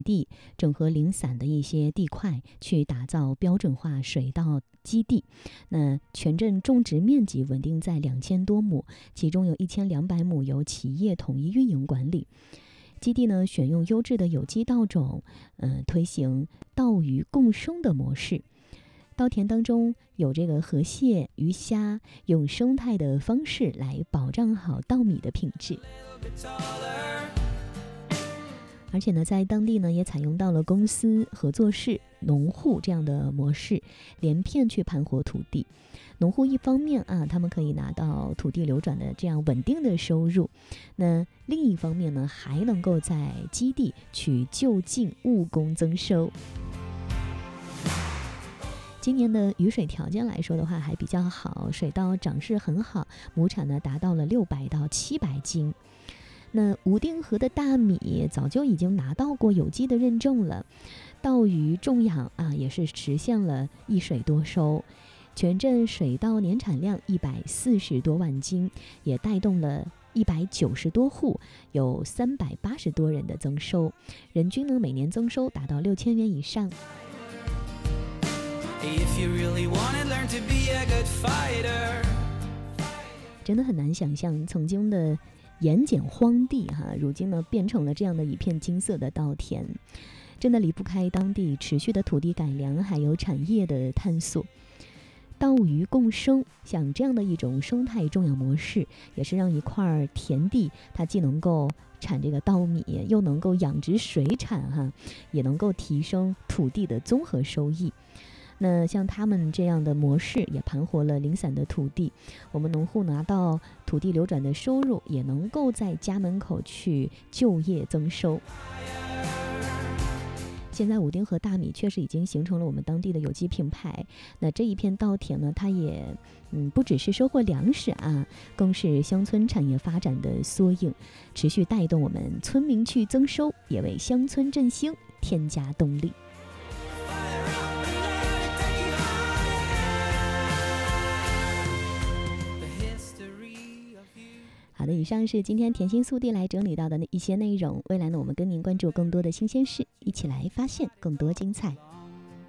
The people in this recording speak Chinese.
地，整合零散的一些地块，去打造标准化水稻基地。那全镇种植面积稳定在2000多亩，其中有1200亩由企业统一运营管理。基地呢，选用优质的有机稻种，推行稻鱼共生的模式。稻田当中有这个河蟹、鱼虾，用生态的方式来保障好稻米的品质。而且呢，在当地呢也采用到了公司、合作社、农户这样的模式，连片去盘活土地。农户一方面他们可以拿到土地流转的这样稳定的收入，那另一方面呢，还能够在基地去就近务工增收。今年的雨水条件来说的话还比较好，水稻长势很好，亩产呢达到了600到700斤。那无定河的大米早就已经拿到过有机的认证了，稻鱼种养也是实现了一水多收。全镇水稻年产量140多万斤，也带动了190多户，有380多人的增收，人均呢每年增收达到6000元以上。真的很难想象，曾经的盐碱荒地如今呢变成了这样的一片金色的稻田，真的离不开当地持续的土地改良，还有产业的探索。稻鱼共生，像这样的一种生态种养模式，也是让一块田地它既能够产这个稻米，又能够养殖水产也能够提升土地的综合收益。那像他们这样的模式也盘活了零散的土地，我们农户拿到土地流转的收入，也能够在家门口去就业增收。现在武丁和大米确实已经形成了我们当地的有机品牌。那这一片稻田呢，它也不只是收获粮食更是乡村产业发展的缩影，持续带动我们村民去增收，也为乡村振兴添加动力。好的，以上是今天甜心速递来整理到的一些内容。未来呢，我们跟您关注更多的新鲜事，一起来发现更多精彩。